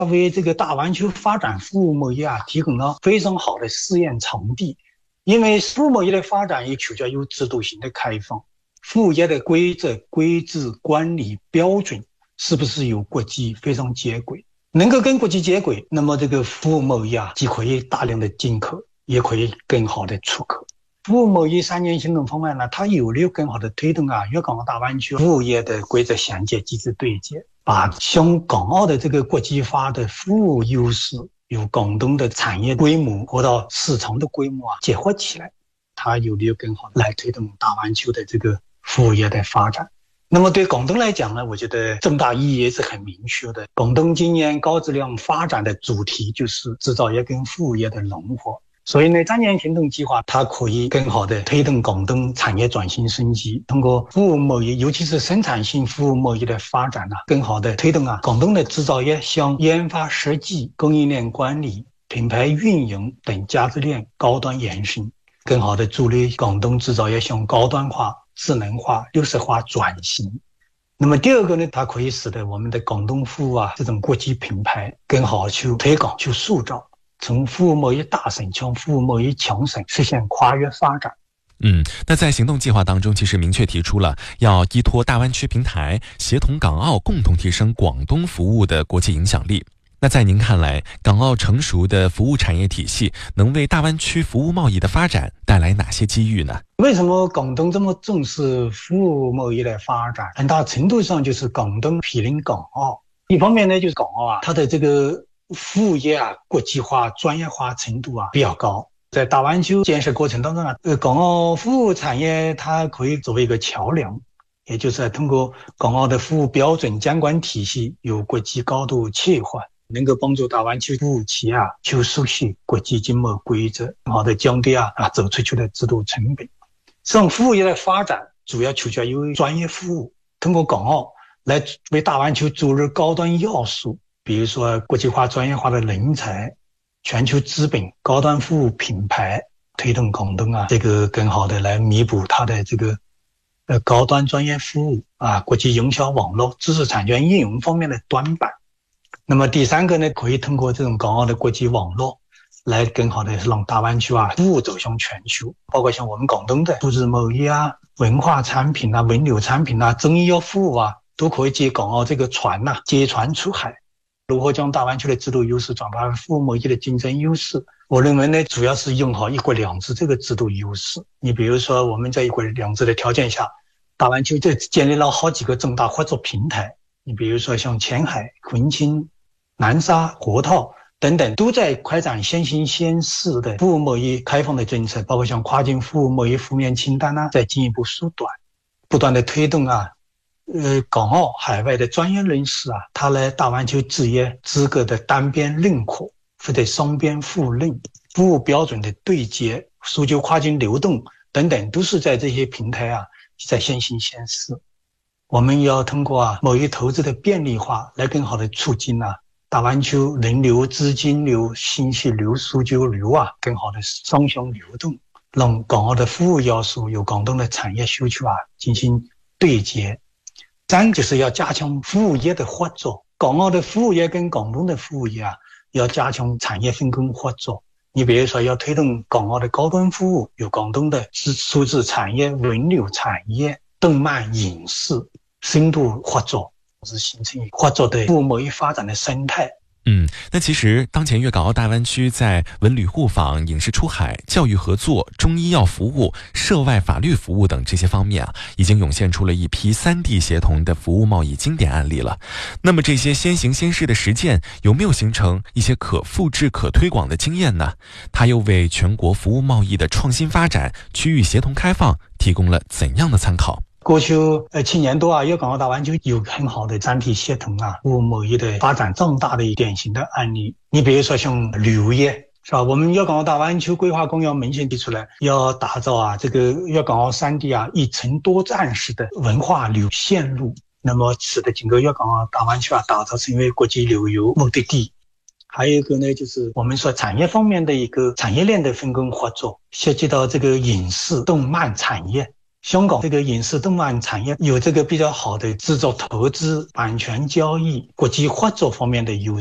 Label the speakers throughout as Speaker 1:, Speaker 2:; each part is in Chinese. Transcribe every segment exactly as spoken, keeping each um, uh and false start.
Speaker 1: 为这个大湾区发展服务贸易啊提供了非常好的试验场地。因为服务贸易的发展也取决于制度性的开放，服务业的规则、规制、管理标准是不是与国际非常接轨？能够跟国际接轨，那么这个服务贸易啊，既可以大量的进口，也可以更好的出口。服务贸易三年行动方案呢，它有利于更好的推动啊粤港澳大湾区服务业的规则衔接机制对接，把香港澳的这个国际化的服务优势与广东的产业规模和到市场的规模啊结合起来，它有利于更好来推动大湾区的这个服务业的发展。那么对广东来讲呢，我觉得重大意义也是很明确的。广东今年高质量发展的主题就是制造业跟服务业的融合。所以呢，三年行动计划它可以更好的推动广东产业转型升级，通过服务贸易，尤其是生产性服务贸易的发展啊，更好的推动啊广东的制造业向研发设计、供应链管理、品牌运营等价值链高端延伸，更好的助力广东制造业向高端化、智能化、绿色化转型。那么第二个呢，它可以使得我们的广东服务啊这种国际品牌更好去推广、去塑造，从服务贸易大省向服务贸易强省实现跨越发展。
Speaker 2: 嗯，那在行动计划当中，其实明确提出了要依托大湾区平台，协同港澳共同提升广东服务的国际影响力。那在您看来，港澳成熟的服务产业体系能为大湾区服务贸易的发展带来哪些机遇呢？
Speaker 1: 为什么广东这么重视服务贸易的发展？很大程度上就是广东毗邻港澳。一方面呢，就是港澳啊，它的这个服务业啊国际化、专业化程度啊比较高。在大湾区建设过程当中啊，呃，港澳服务产业它可以作为一个桥梁，也就是通过港澳的服务标准监管体系有国际高度切换，能够帮助大湾区服务企业啊去熟悉国际经贸规则，更好的降低啊啊走出去的制度成本。这种服务业的发展主要取决于专业服务，通过港澳来为大湾区注入高端要素，比如说国际化、专业化的人才、全球资本、高端服务品牌，推动广东啊这个更好的来弥补它的这个呃高端专业服务啊国际营销网络、知识产权应用方面的短板。那么第三个呢，可以通过这种港澳的国际网络来更好的让大湾区啊服务走向全球，包括像我们广东的数字贸易啊、文化产品啊、文旅产品啊、中医药服务啊，都可以借港澳这个船呐、啊、接船出海。如何将大湾区的制度优势转化为服务贸易的竞争优势？我认为呢，主要是用好一国两制这个制度优势。你比如说，我们在一国两制的条件下，大湾区这建立了好几个重大合作平台。你比如说像前海、昆清、南沙、河套等等，都在开展先行先试的服务贸易开放的政策，包括像跨境服务贸易负面清单啊，在进一步缩短，不断的推动啊。呃，港澳海外的专业人士啊，他来大湾区执业资格的单边认可或者双边互认，服务标准的对接，数据跨境流动等等，都是在这些平台啊在先行先试。我们要通过啊贸易投资的便利化，来更好的促进啊大湾区人流、资金流、信息流、数据流啊更好的双向流动，让港澳的服务要素有广东的产业需求啊进行对接。三就是要加强服务业的合作，港澳的服务业跟广东的服务业啊，要加强产业分工合作。你比如说，要推动港澳的高端服务，有广东的数字产业、文旅产业、动漫、影视深度合作，是形成合作的服务贸易发展的生态。
Speaker 2: 嗯，那其实当前粤港澳大湾区在文旅互访、影视出海、教育合作、中医药服务、涉外法律服务等这些方面啊，已经涌现出了一批三地协同的服务贸易经典案例了。那么这些先行先试的实践有没有形成一些可复制、可推广的经验呢？它又为全国服务贸易的创新发展、区域协同开放提供了怎样的参考？
Speaker 1: 过去呃七年多啊，粤港澳大湾区有很好的三地协同啊，服务贸易的发展壮大的典型的案例。你比如说像旅游业，是吧？我们粤港澳大湾区规划纲要明确提出来，要打造啊这个粤港澳三地啊一程多站式的文化旅游线路，那么使得整个粤港澳大湾区啊打造成为国际旅游目的地。还有一个呢，就是我们说产业方面的一个产业链的分工合作，涉及到这个影视动漫产业。香港这个影视动漫产业有这个比较好的制作投资、版权交易、国际合作方面的优势，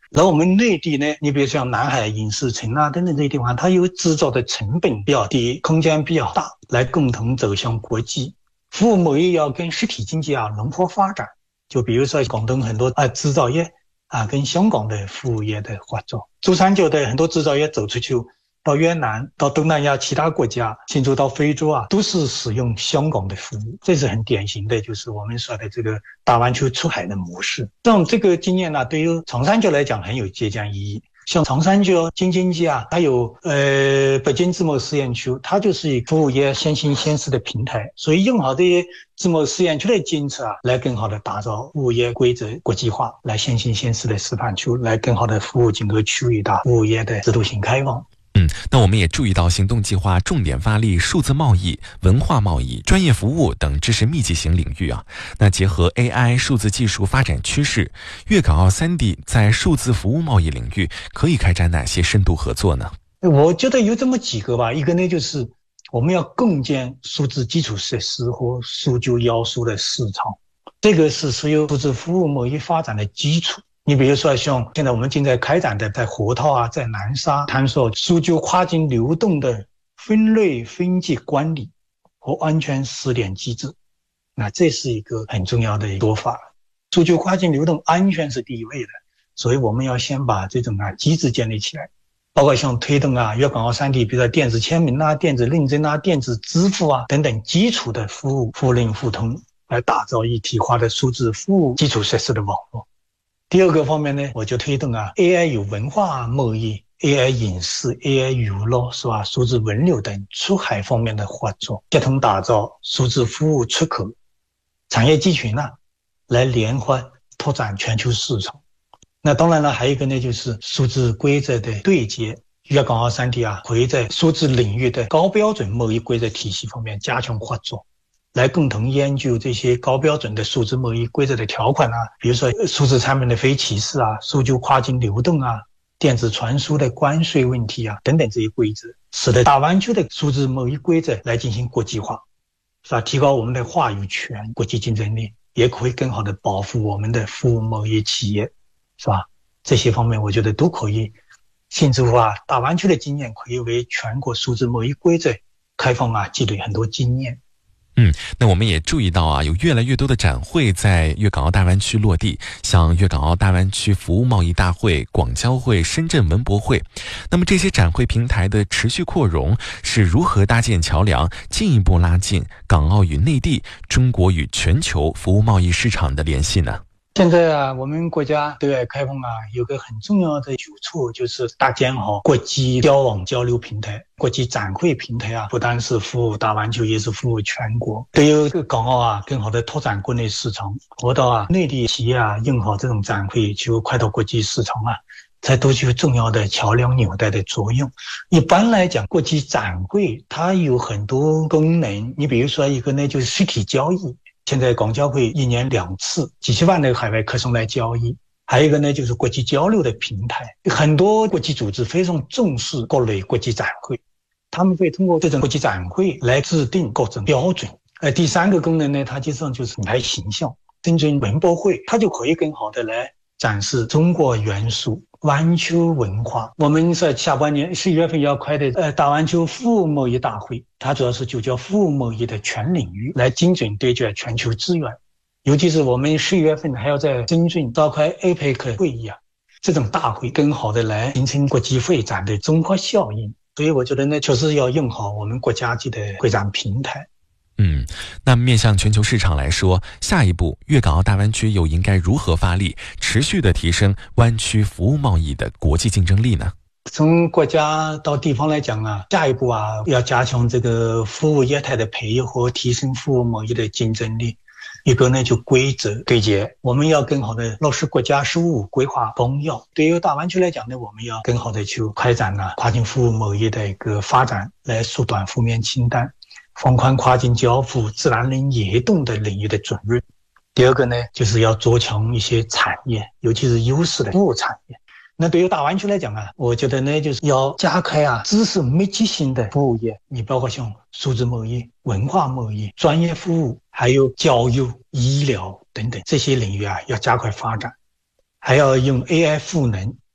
Speaker 1: 而我们内地呢，你比如像南海、影视城啊等等这些地方，它有制造的成本比较低，空间比较大，来共同走向国际。服务贸易要跟实体经济啊融合发展，就比如说广东很多啊制造业啊跟香港的服务业的合作，珠三角的很多制造业走出去，到越南、到东南亚其他国家，甚至到非洲啊，都是使用香港的服务，这是很典型的，就是我们说的这个大湾区出海的模式。像这个经验呢，对于长三角来讲很有借鉴意义。像长三角、京津冀啊，还有呃北京自贸试验区，它就是以服务业先行先试的平台，所以用好这些自贸试验区的精神啊，来更好的打造服务业规则国际化，来先行先试的示范区，来更好的服务整个区域的服务业的制度性开放。
Speaker 2: 嗯，那我们也注意到行动计划重点发力数字贸易、文化贸易、专业服务等知识密集型领域啊。那结合 A I 数字技术发展趋势，粤港澳三地在数字服务贸易领域可以开展哪些深度合作呢？
Speaker 1: 我觉得有这么几个吧，一个呢就是我们要共建数字基础设施和数据要素的市场，这个是所有数字服务贸易发展的基础。你比如说像现在我们正在开展的在河套啊，在南沙探索数据跨境流动的分类分级管理和安全试点机制，那这是一个很重要的做法。数据跨境流动安全是第一位的，所以我们要先把这种啊机制建立起来，包括像推动啊粤港澳三地比如说电子签名啊、电子认证啊、电子支付啊等等基础的服务互认互通，来打造一体化的数字服务基础设施的网络。第二个方面呢，我就推动啊 A I 与文化贸易、A I 影视、A I 娱乐是吧、数字文流等出海方面的合作，协同打造数字服务出口产业集群啊，来联合拓展全球市场。那当然了，还有一个呢，就是数字规则的对接，粤港澳三地啊，可以在数字领域的高标准贸易规则体系方面加强合作，来共同研究这些高标准的数字贸易规则的条款啊，比如说数字产品的非歧视啊、数据跨境流动啊、电子传输的关税问题啊等等这些规则，使得大湾区的数字贸易规则来进行国际化，是吧？提高我们的话语权、国际竞争力，也可以更好的保护我们的服务贸易企业，是吧？这些方面我觉得都可以甚至话大湾区的经验可以为全国数字贸易规则开放啊积累很多经验。
Speaker 2: 嗯，那我们也注意到啊，有越来越多的展会在粤港澳大湾区落地，像粤港澳大湾区服务贸易大会、广交会、深圳文博会。那么这些展会平台的持续扩容，是如何搭建桥梁，进一步拉近港澳与内地、中国与全球服务贸易市场的联系呢？
Speaker 1: 现在啊，我们国家对外开放啊，有个很重要的举措，就是搭建好国际交往交流平台、国际展会平台啊，不单是服务大湾区，也是服务全国。对于港澳啊，更好的拓展国内市场，活到啊内地企业啊用好这种展会，就快到国际市场啊，才都具有重要的桥梁纽带的作用。一般来讲，国际展会它有很多功能，你比如说一个呢，就是实体交易。现在广交会一年两次，几十万的海外客商来交易。还有一个呢，就是国际交流的平台。很多国际组织非常重视各类国际展会，他们会通过这种国际展会来制定各种标准。呃，第三个功能呢，它实际上就是品牌形象。深圳文博会，它就可以更好的来展示中国元素、湾区文化。我们在下半年十一月份要开的呃大湾区服务贸易大会，它主要是聚焦服务贸易的全领域，来精准对决全球资源。尤其是我们十一月份还要在深圳召开 A P E C 会议啊，这种大会更好的来形成国际会展的综合效应。所以我觉得呢，确实要用好我们国家级的会展平台。
Speaker 2: 嗯，那面向全球市场来说，下一步粤港澳大湾区又应该如何发力，持续的提升湾区服务贸易的国际竞争力呢？
Speaker 1: 从国家到地方来讲啊，下一步啊，要加强这个服务业态的培育和提升服务贸易的竞争力。一个呢，就规则对接，我们要更好的落实国家十五规划纲要。对于大湾区来讲呢，我们要更好的去开展啊跨境服务贸易的一个发展，来缩短负面清单，放宽跨境交付、自然人移动的领域的准入。第二个呢，就是要做强一些产业，尤其是优势的服务产业。那对于大湾区来讲啊，我觉得呢，就是要加开啊知识密集型的服务业，你包括像数字贸易、文化贸易、专业服务，还有教育、医疗等等这些领域啊，要加快发展。 还要用 A I 赋能，